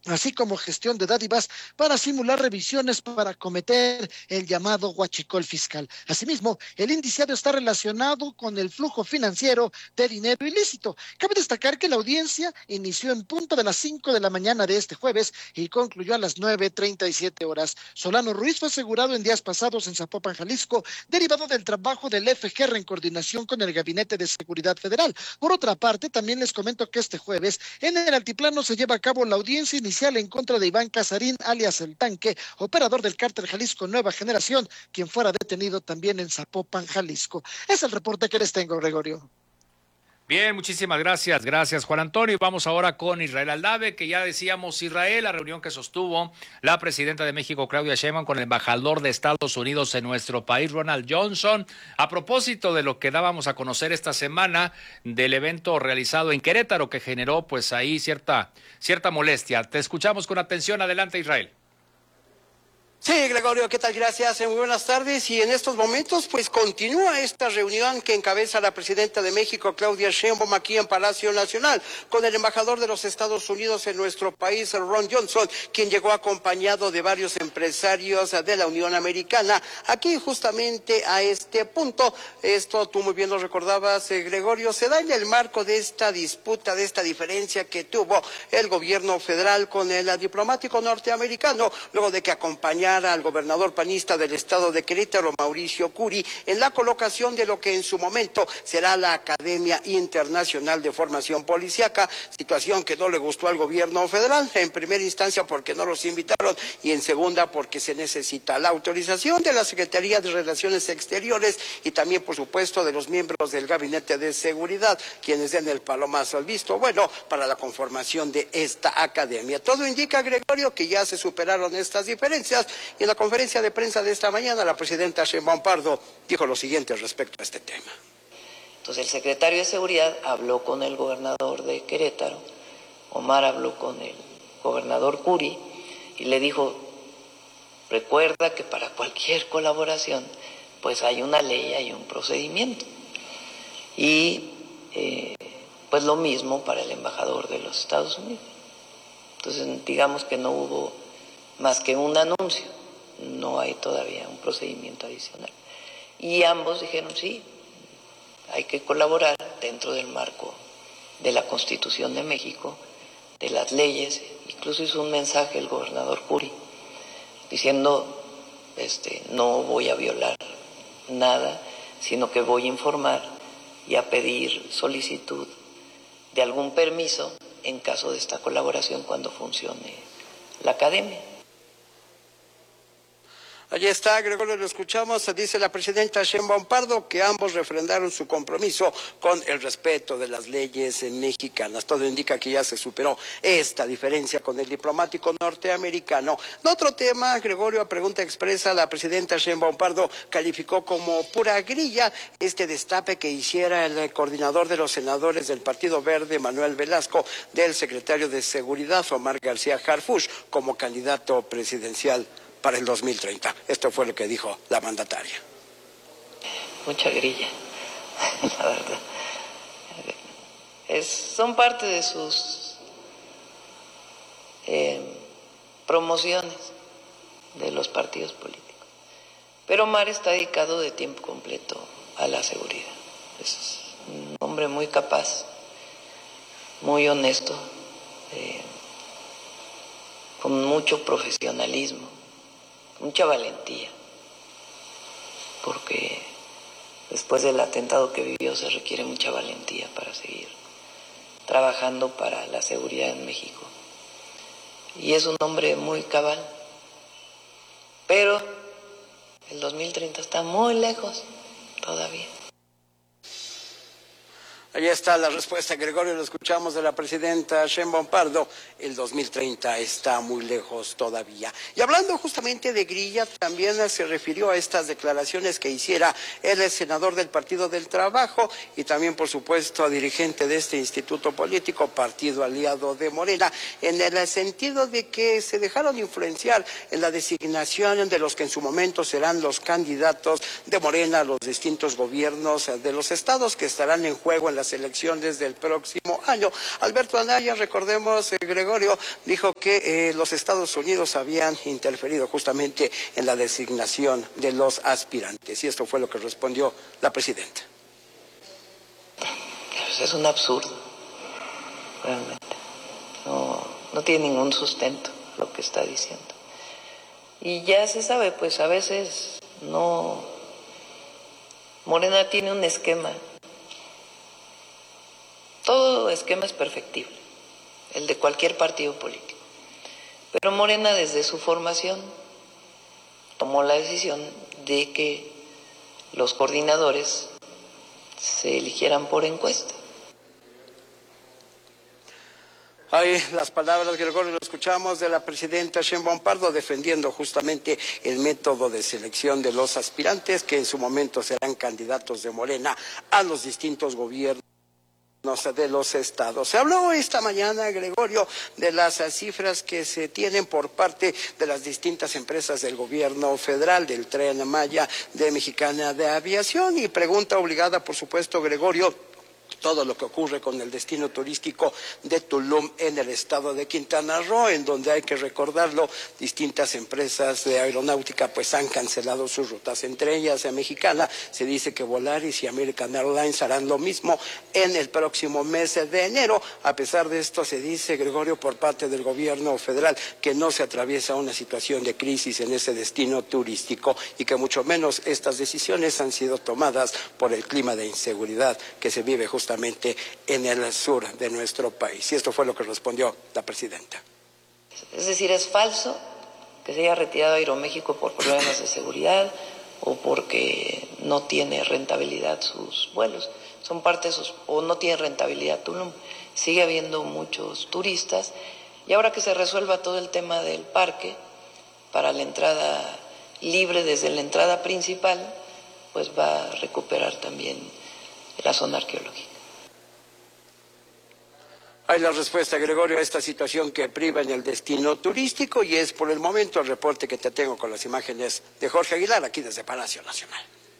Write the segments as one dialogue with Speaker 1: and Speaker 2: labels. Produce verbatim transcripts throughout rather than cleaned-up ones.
Speaker 1: así como gestión de dádivas para simular revisiones para cometer el llamado huachicol fiscal. Asimismo, el indiciado está relacionado con el flujo financiero de dinero ilícito. Cabe destacar que la audiencia inició en punto de las cinco de la mañana de este jueves y concluyó a las nueve treinta y siete horas. Solano Ruiz fue asegurado en días pasados en Zapopan, Jalisco, derivado del trabajo del F G R en coordinación con el Gabinete de Seguridad Federal. Por otra parte, también les comento que este jueves en el altiplano se lleva a cabo la audiencia inicial en contra de Iván Casarín, alias El Tanque, operador del cártel Jalisco Nueva Generación, quien fuera detenido también en Zapopan, Jalisco. Es el reporte que les tengo, Gregorio.
Speaker 2: Bien, muchísimas gracias, gracias Juan Antonio. Vamos ahora con Israel Aldave, que ya decíamos Israel, la reunión que sostuvo la presidenta de México, Claudia Sheinbaum, con el embajador de Estados Unidos en nuestro país, Ronald Johnson, a propósito de lo que dábamos a conocer esta semana del evento realizado en Querétaro, que generó pues ahí cierta, cierta molestia. Te escuchamos con atención, adelante Israel.
Speaker 3: Sí, Gregorio, ¿qué tal? Gracias, muy buenas tardes. Y en estos momentos, pues continúa esta reunión que encabeza la presidenta de México, Claudia Sheinbaum, aquí en Palacio Nacional, con el embajador de los Estados Unidos en nuestro país, Ron Johnson, quien llegó acompañado de varios empresarios de la Unión Americana, aquí justamente a este punto. Esto, tú muy bien lo recordabas, eh, Gregorio, se da en el marco de esta disputa, de esta diferencia que tuvo el gobierno federal con el diplomático norteamericano, luego de que acompañara al gobernador panista del estado de Querétaro, Mauricio Curi, en la colocación de lo que en su momento será la Academia Internacional de Formación Policíaca, situación que no le gustó al gobierno federal, en primera instancia porque no los invitaron y en segunda porque se necesita la autorización de la Secretaría de Relaciones Exteriores y también, por supuesto, de los miembros del Gabinete de Seguridad, quienes den el palomazo al visto bueno para la conformación de esta academia. Todo indica, Gregorio, que ya se superaron estas diferencias. Y en la conferencia de prensa de esta mañana, la presidenta Sheinbaum Pardo dijo lo siguiente respecto a este tema.
Speaker 4: Entonces el secretario de Seguridad habló con el gobernador de Querétaro, Omar habló con el gobernador Curi y le dijo, recuerda que para cualquier colaboración pues hay una ley, hay un procedimiento. Y eh, pues lo mismo para el embajador de los Estados Unidos. Entonces digamos que no hubo más que un anuncio, no hay todavía un procedimiento adicional. Y ambos dijeron, sí, hay que colaborar dentro del marco de la Constitución de México, de las leyes. Incluso hizo un mensaje el gobernador Curi, diciendo, este, no voy a violar nada, sino que voy a informar y a pedir solicitud de algún permiso en caso de esta colaboración cuando funcione la academia.
Speaker 3: Allí está, Gregorio, lo escuchamos, dice la presidenta Sheinbaum Pardo que ambos refrendaron su compromiso con el respeto de las leyes mexicanas. Todo indica que ya se superó esta diferencia con el diplomático norteamericano. En otro tema, Gregorio, a pregunta expresa, la presidenta Sheinbaum Pardo calificó como pura grilla este destape que hiciera el coordinador de los senadores del Partido Verde, Manuel Velasco, del secretario de Seguridad, Omar García Harfuch, como candidato presidencial para el dos mil treinta. Esto fue lo que dijo la mandataria.
Speaker 4: Mucha grilla, la verdad. Es, son parte de sus eh, promociones de los partidos políticos. Pero Omar está dedicado de tiempo completo a la seguridad. Es un hombre muy capaz, muy honesto, eh, con mucho profesionalismo, mucha valentía, porque después del atentado que vivió se requiere mucha valentía para seguir trabajando para la seguridad en México. Y es un hombre muy cabal, pero el dos mil treinta está muy lejos todavía.
Speaker 3: Allí está la respuesta, Gregorio, lo escuchamos de la presidenta Sheinbaum Pardo. El dos mil treinta está muy lejos todavía. Y hablando justamente de grilla, también se refirió a estas declaraciones que hiciera el senador del Partido del Trabajo y también, por supuesto, a dirigente de este instituto político, partido aliado de Morena, en el sentido de que se dejaron influenciar en la designación de los que en su momento serán los candidatos de Morena a los distintos gobiernos de los estados que estarán en juego en la las elecciones del próximo año. Alberto Anaya, recordemos, eh, Gregorio, dijo que eh, los Estados Unidos habían interferido justamente en la designación de los aspirantes, y esto fue lo que respondió la presidenta.
Speaker 4: Es un absurdo, realmente. No, no tiene ningún sustento lo que está diciendo. Y ya se sabe, pues a veces no... Morena tiene un esquema. Todo esquema es perfectible, el de cualquier partido político. Pero Morena, desde su formación, tomó la decisión de que los coordinadores se eligieran por encuesta.
Speaker 3: Ahí las palabras, Gregorio, lo escuchamos de la presidenta Sheinbaum Pardo defendiendo justamente el método de selección de los aspirantes que en su momento serán candidatos de Morena a los distintos gobiernos de los estados. Se habló esta mañana, Gregorio, de las cifras que se tienen por parte de las distintas empresas del gobierno federal, del Tren Maya, de Mexicana de Aviación, y pregunta obligada, por supuesto, Gregorio, todo lo que ocurre con el destino turístico de Tulum en el estado de Quintana Roo, en donde hay que recordarlo, distintas empresas de aeronáutica pues han cancelado sus rutas, entre ellas en Mexicana. Se dice que Volaris y American Airlines harán lo mismo en el próximo mes de enero. A pesar de esto, se dice, Gregorio, por parte del gobierno federal que no se atraviesa una situación de crisis en ese destino turístico y que mucho menos estas decisiones han sido tomadas por el clima de inseguridad que se vive justamente en el sur de nuestro país. Y esto fue lo que respondió la presidenta.
Speaker 4: Es decir, es falso que se haya retirado Aeroméxico por problemas de seguridad o porque no tiene rentabilidad sus vuelos. Son parte de sus, o no tiene rentabilidad Tulum. Sigue habiendo muchos turistas y ahora que se resuelva todo el tema del parque para la entrada libre desde la entrada principal, pues va a recuperar también la zona arqueológica.
Speaker 3: Hay la respuesta, Gregorio, a esta situación que priva en el destino turístico, y es por el momento el reporte que te tengo con las imágenes de Jorge Aguilar aquí desde Palacio Nacional.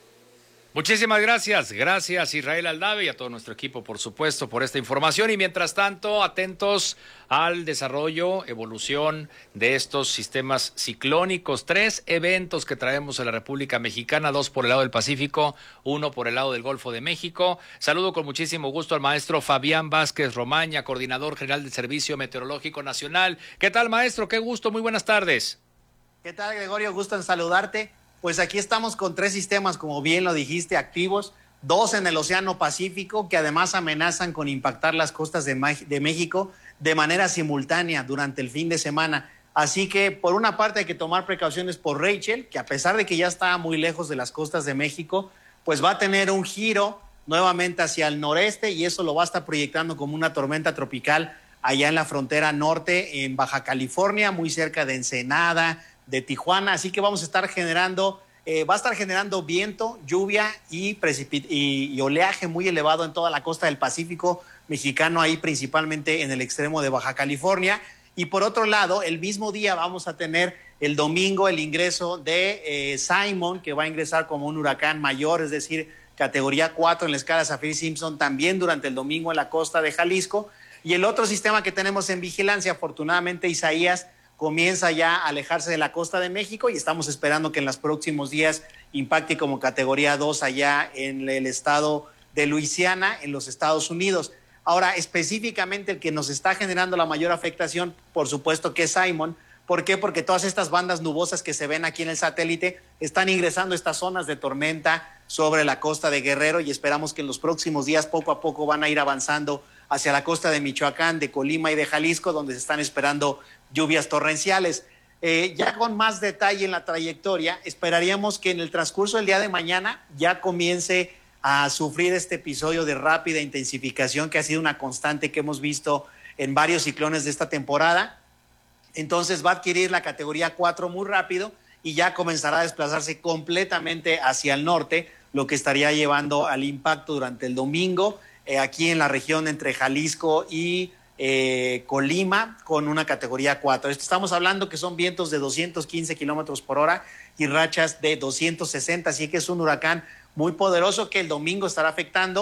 Speaker 2: Muchísimas gracias, gracias Israel Aldave y a todo nuestro equipo, por supuesto, por esta información. Y mientras tanto, atentos al desarrollo, evolución de estos sistemas ciclónicos. Tres eventos que traemos a la República Mexicana, dos por el lado del Pacífico, uno por el lado del Golfo de México. Saludo con muchísimo gusto al maestro Fabián Vázquez Romaña, coordinador general del Servicio Meteorológico Nacional. ¿Qué tal, maestro? Qué gusto, muy buenas tardes.
Speaker 5: ¿Qué tal, Gregorio? Gusto en saludarte. Pues aquí estamos con tres sistemas, como bien lo dijiste, activos, dos en el Océano Pacífico, que además amenazan con impactar las costas de, de México de manera simultánea durante el fin de semana. Así que, por una parte, hay que tomar precauciones por Rachel, que a pesar de que ya está muy lejos de las costas de México, pues va a tener un giro nuevamente hacia el noreste, y eso lo va a estar proyectando como una tormenta tropical allá en la frontera norte, en Baja California, muy cerca de Ensenada, de Tijuana. Así que vamos a estar generando, eh, va a estar generando viento, lluvia y, precipit y, y oleaje muy elevado en toda la costa del Pacífico mexicano, ahí principalmente en el extremo de Baja California. Y por otro lado, el mismo día vamos a tener el domingo el ingreso de eh, Simon, que va a ingresar como un huracán mayor, es decir, categoría cuatro en la escala Saffir-Simpson, también durante el domingo en la costa de Jalisco. Y el otro sistema que tenemos en vigilancia, afortunadamente, Isaías, comienza ya a alejarse de la costa de México, y estamos esperando que en los próximos días impacte como categoría dos allá en el estado de Luisiana, en los Estados Unidos. Ahora, específicamente el que nos está generando la mayor afectación, por supuesto que es Simon. ¿Por qué? Porque todas estas bandas nubosas que se ven aquí en el satélite están ingresando a estas zonas de tormenta sobre la costa de Guerrero, y esperamos que en los próximos días poco a poco van a ir avanzando hacia la costa de Michoacán, de Colima y de Jalisco, donde se están esperando lluvias torrenciales. Eh, ya con más detalle en la trayectoria, esperaríamos que en el transcurso del día de mañana ya comience a sufrir este episodio de rápida intensificación que ha sido una constante que hemos visto en varios ciclones de esta temporada. Entonces va a adquirir la categoría cuatro muy rápido y ya comenzará a desplazarse completamente hacia el norte, lo que estaría llevando al impacto durante el domingo eh, aquí en la región entre Jalisco y eh, Colima, con una categoría cuatro. Estamos hablando que son vientos de doscientos quince kilómetros por hora y rachas de doscientos sesenta, así que es un huracán muy poderoso que el domingo estará afectando.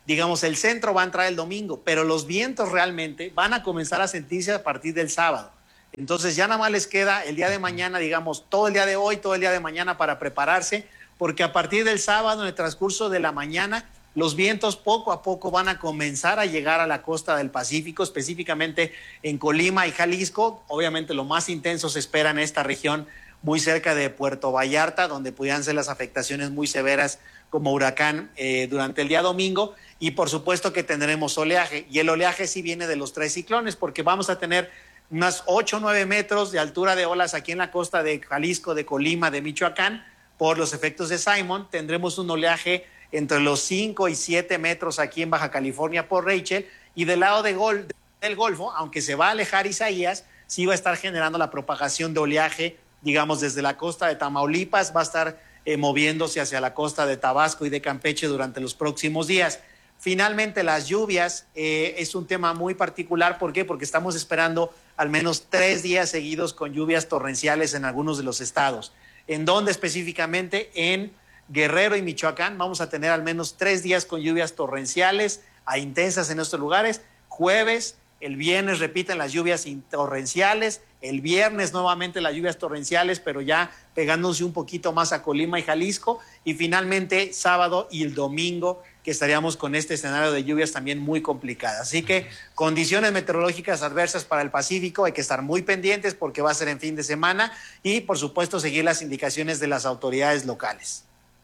Speaker 5: digamos, el centro va a entrar el domingo, pero los vientos realmente van a comenzar a sentirse a partir del sábado. Entonces ya nada más les queda el día de mañana, digamos, todo el día de hoy, todo el día de mañana para prepararse, porque a partir del sábado, en el transcurso de la mañana, los vientos poco a poco van a comenzar a llegar a la costa del Pacífico, específicamente en Colima y Jalisco. Obviamente lo más intenso se espera en esta región muy cerca de Puerto Vallarta, donde pudieran ser las afectaciones muy severas como huracán eh, durante el día domingo. Y por supuesto que tendremos oleaje, y el oleaje sí viene de los tres ciclones, porque vamos a tener unas ocho o nueve metros de altura de olas aquí en la costa de Jalisco, de Colima, de Michoacán. Por los efectos de Simon tendremos un oleaje entre los cinco y siete metros aquí en Baja California por Rachel, y del lado de Gol, del Golfo, aunque se va a alejar Isaías, sí va a estar generando la propagación de oleaje, digamos, desde la costa de Tamaulipas, va a estar eh, moviéndose hacia la costa de Tabasco y de Campeche durante los próximos días. Finalmente, las lluvias eh, es un tema muy particular. ¿Por qué? Porque estamos esperando al menos tres días seguidos con lluvias torrenciales en algunos de los estados. ¿En dónde específicamente? En Guerrero y Michoacán vamos a tener al menos tres días con lluvias torrenciales a intensas en estos lugares. Jueves, el viernes repiten las lluvias torrenciales, el viernes nuevamente las lluvias torrenciales, pero ya pegándose un poquito más a Colima y Jalisco, y finalmente sábado y el domingo, que estaríamos con este escenario de lluvias también muy complicadas. Así que condiciones meteorológicas adversas para el Pacífico, hay que estar muy pendientes porque va a ser en fin de semana, y por supuesto seguir las indicaciones de las autoridades locales.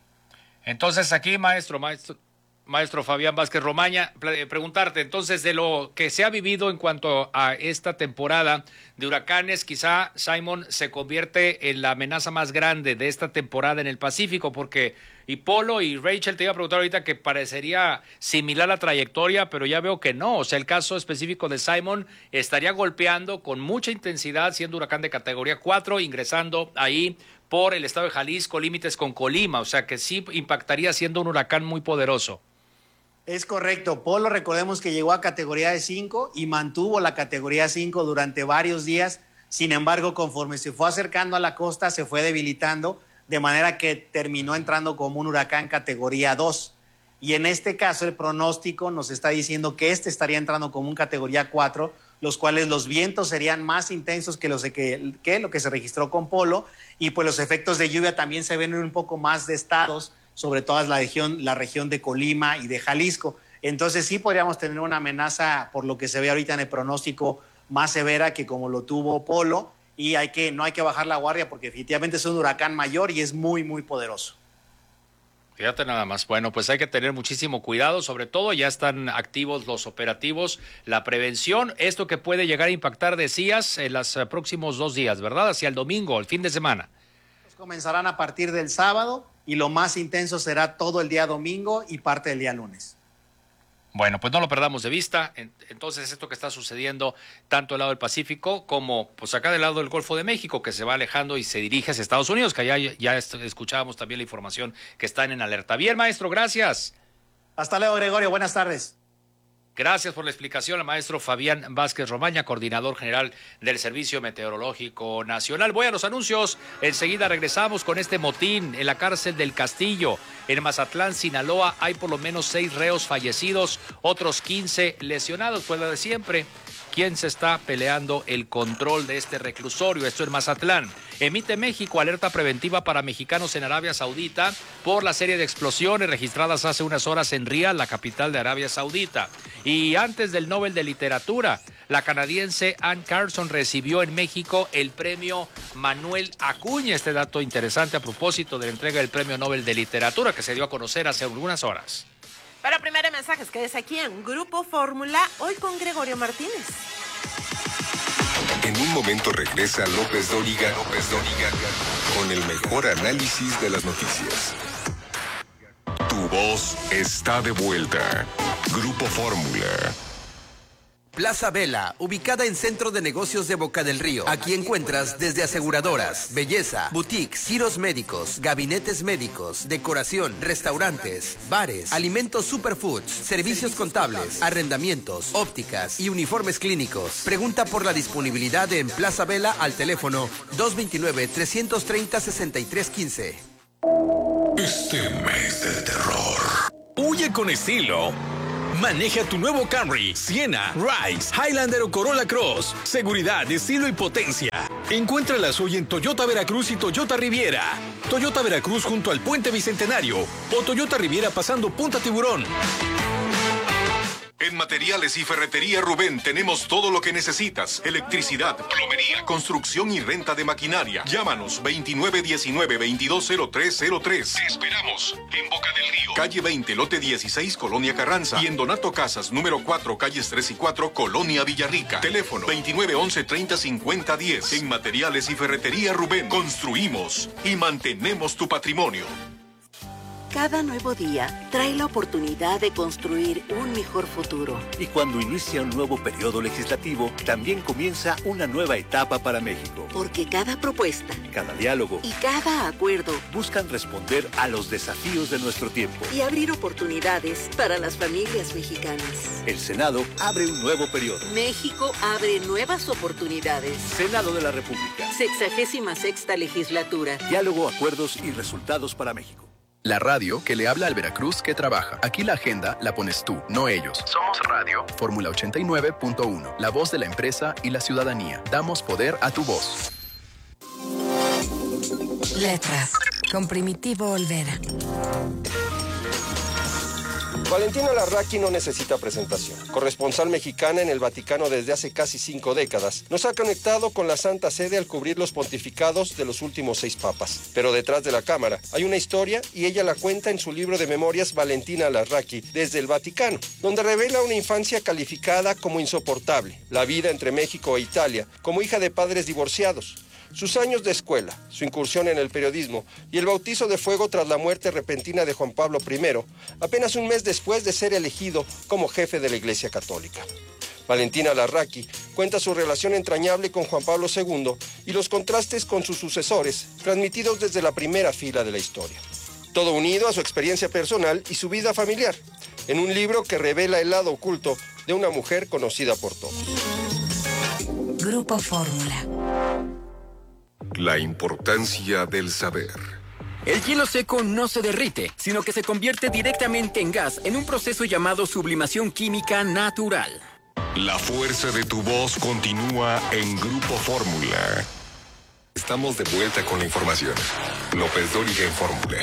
Speaker 2: Entonces aquí, maestro, maestro, maestro Fabián Vázquez Romaña, preguntarte, entonces, de lo que se ha vivido en cuanto a esta temporada de huracanes, quizá Simon se convierte en la amenaza más grande de esta temporada en el Pacífico, porque y Polo y Rachel, te iba a preguntar ahorita que parecería similar la trayectoria, pero ya veo que no. O sea, el caso específico de Simon estaría golpeando con mucha intensidad, siendo huracán de categoría cuatro, ingresando ahí por el estado de Jalisco, límites con Colima, o sea que sí impactaría siendo un huracán muy poderoso.
Speaker 5: Es correcto. Polo, recordemos que llegó a categoría de cinco y mantuvo la categoría cinco durante varios días. Sin embargo, conforme se fue acercando a la costa, se fue debilitando, de manera que terminó entrando como un huracán categoría dos. Y en este caso, el pronóstico nos está diciendo que este estaría entrando como un categoría cuatro, los cuales los vientos serían más intensos que, los de que, que lo que se registró con Polo, y pues los efectos de lluvia también se ven en un poco más de estados, sobre todo la región, la región de Colima y de Jalisco. Entonces sí podríamos tener una amenaza, por lo que se ve ahorita en el pronóstico, más severa que como lo tuvo Polo, y hay que, no hay que bajar la guardia porque definitivamente es un huracán mayor y es muy, muy poderoso.
Speaker 2: Fíjate nada más. Bueno, pues hay que tener muchísimo cuidado, sobre todo ya están activos los operativos, la prevención, esto que puede llegar a impactar, decías, en los próximos dos días, ¿verdad? Hacia el domingo, el fin de semana.
Speaker 5: Comenzarán a partir del sábado y lo más intenso será todo el día domingo y parte del día lunes.
Speaker 2: Bueno, pues no lo perdamos de vista. Entonces, esto que está sucediendo tanto del lado del Pacífico como pues acá del lado del Golfo de México, que se va alejando y se dirige hacia Estados Unidos, que allá ya escuchábamos también la información que están en alerta. Bien, maestro, gracias.
Speaker 5: Hasta luego, Gregorio. Buenas tardes.
Speaker 2: Gracias por la explicación al maestro Fabián Vázquez Romaña, coordinador general del Servicio Meteorológico Nacional. Voy a los anuncios. Enseguida regresamos con este motín en la cárcel del Castillo. En Mazatlán, Sinaloa, hay por lo menos seis reos fallecidos, otros quince lesionados. Pues lo de siempre, ¿quién se está peleando el control de este reclusorio? Esto en Mazatlán. Emite México alerta preventiva para mexicanos en Arabia Saudita por la serie de explosiones registradas hace unas horas en Riad, la capital de Arabia Saudita. Y antes del Nobel de Literatura, la canadiense Anne Carson recibió en México el premio Manuel Acuña. Este dato interesante a propósito de la entrega del premio Nobel de Literatura que se dio a conocer hace algunas horas.
Speaker 6: Pero primero mensajes, quédese aquí en Grupo Fórmula, hoy con Gregorio Martínez.
Speaker 7: En un momento regresa López Dóriga, López Dóriga, con el mejor análisis de las noticias. Tu voz está de vuelta. Grupo Fórmula.
Speaker 8: Plaza Vela, ubicada en Centro de Negocios de Boca del Río. Aquí encuentras desde aseguradoras, belleza, boutiques, giros médicos, gabinetes médicos, decoración, restaurantes, bares, alimentos superfoods, servicios contables, arrendamientos, ópticas y uniformes clínicos. Pregunta por la disponibilidad en Plaza Vela al teléfono dos dos nueve, tres tres cero, seis tres uno cinco.
Speaker 7: Este mes del terror.
Speaker 9: Huye con estilo Maneja tu nuevo Camry, Siena, Rise, Highlander o Corolla Cross. Seguridad, estilo y potencia. Encuéntralas hoy en Toyota Veracruz y Toyota Riviera. Toyota Veracruz junto al Puente Bicentenario o Toyota Riviera pasando Punta Tiburón.
Speaker 7: En Materiales y Ferretería Rubén tenemos todo lo que necesitas. Electricidad, plomería, construcción y renta de maquinaria. Llámanos veintinueve diecinueve veintidós cero tres cero tres. Te esperamos en Boca del Río. Calle veinte, lote dieciséis, Colonia Carranza. Y en Donato Casas, número cuatro, calles tres y cuatro, Colonia Villarrica. Teléfono veintinueve once treinta cincuenta diez. En Materiales y Ferretería Rubén construimos y mantenemos tu patrimonio.
Speaker 10: Cada nuevo día trae la oportunidad de construir un mejor futuro.
Speaker 11: Y cuando inicia un nuevo periodo legislativo, también comienza una nueva etapa para México.
Speaker 10: Porque cada propuesta,
Speaker 11: cada diálogo
Speaker 10: y cada acuerdo
Speaker 11: buscan responder a los desafíos de nuestro tiempo
Speaker 10: y abrir oportunidades para las familias mexicanas.
Speaker 11: El Senado abre un nuevo periodo.
Speaker 10: México abre nuevas oportunidades.
Speaker 11: Senado de la República.
Speaker 10: Sexagésima sexta legislatura.
Speaker 11: Diálogo, acuerdos y resultados para México.
Speaker 12: La radio que le habla al Veracruz que trabaja. Aquí la agenda la pones tú, no ellos. Somos Radio. Fórmula ochenta y nueve punto uno. La voz de la empresa y la ciudadanía. Damos poder a tu voz.
Speaker 13: Letras. Con Primitivo Olvera.
Speaker 14: Valentina Larraqui no necesita presentación. Corresponsal mexicana en el Vaticano desde hace casi cinco décadas, nos ha conectado con la Santa Sede al cubrir los pontificados de los últimos seis papas. Pero detrás de la cámara hay una historia y ella la cuenta en su libro de memorias Valentina Larraqui desde el Vaticano, donde revela una infancia calificada como insoportable, la vida entre México e Italia, como hija de padres divorciados, sus años de escuela, su incursión en el periodismo y el bautizo de fuego tras la muerte repentina de Juan Pablo primero, apenas un mes después de ser elegido como jefe de la Iglesia Católica. Valentina Larraqui cuenta su relación entrañable con Juan Pablo segundo y los contrastes con sus sucesores, transmitidos desde la primera fila de la historia. Todo unido a su experiencia personal y su vida familiar, en un libro que revela el lado oculto de una mujer conocida por todos.
Speaker 13: Grupo Fórmula.
Speaker 7: La importancia del saber.
Speaker 15: El hielo seco no se derrite, sino que se convierte directamente en gas en un proceso llamado sublimación química natural.
Speaker 7: La fuerza de tu voz continúa en Grupo Fórmula. Estamos de vuelta con la información. López Dóriga en Fórmula.